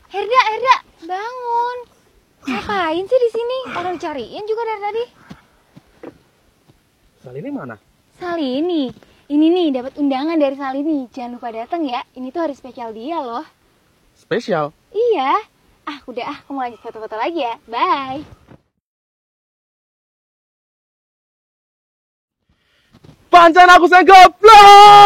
Herda, bangun. Ngapain sih di sini? Orang cariin juga dari tadi. Salini mana? Salini. Ini nih dapat undangan dari Salini. Jangan lupa datang ya. Ini tuh hari spesial dia loh. Spesial? Iya. Udah aku mau lanjut foto-foto lagi ya. Bye. Pancen aku sayang goblok!